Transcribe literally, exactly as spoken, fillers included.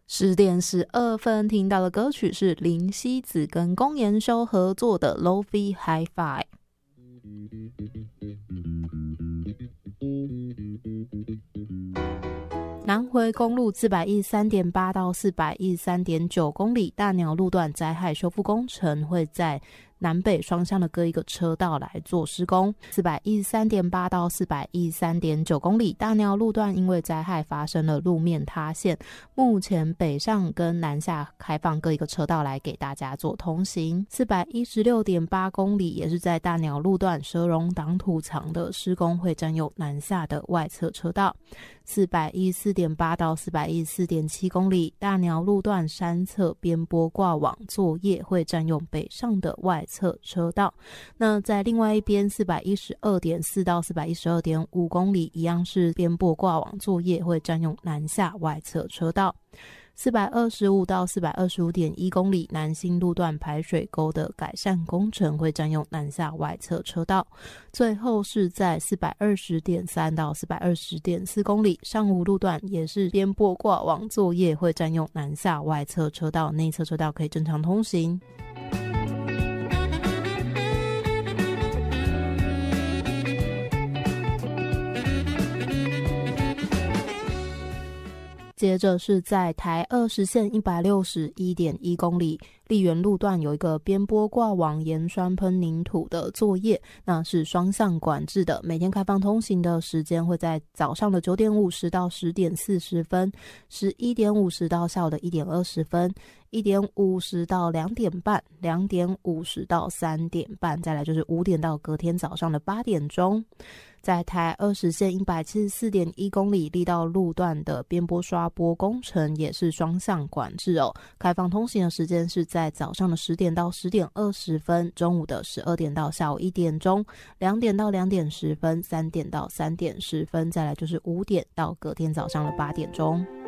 十点十二分听到的歌曲是林夕子跟龚妍修合作的 Lo-Fi Hi-Fi。南回公路四百一十三点八到四百一十三点九公里大鸟路段灾害修复工程会在南北双向的各一个车道来做施工。四百一十三点八到四百一十三点九公里大鸟路段因为灾害发生了路面塌陷，目前北上跟南下开放各一个车道来给大家做通行。四百一十六点八公里也是在大鸟路段蛇容挡土墙的施工会占用南下的外侧车道。四百一十四点八到四百一十四点七公里大鸟路段山侧边坡挂网作业会占用北上的外侧车道。那在另外一边四百一十二点四到四百一十二点五公里一样是边坡挂网作业会占用南下外侧车道。四百二十五到四百二十五点一公里南新路段排水沟的改善工程会占用南下外侧车道。最后是在四百二十点三到四百二十点四公里上武路段也是边坡挂网作业会占用南下外侧车道，内侧车道可以正常通行。接着是在台二十线一百六十一点一公里丽园路段有一个边坡挂网盐酸喷凝土的作业，那是双向管制的，每天开放通行的时间会在早上的九点五十到十点四十分，十一点五十到下午的一点二十分，一点五十到两点半，两点五十到三点半，再来就是五点到隔天早上的八点钟。在台二十线一百七十四点一公里力道路段的边坡刷坡工程也是双向管制哦，开放通行的时间是在早上的十点到十点二十分，中午的十二点到下午一点钟，两点到两点十分，三点到三点十分，再来就是五点到隔天早上的八点钟。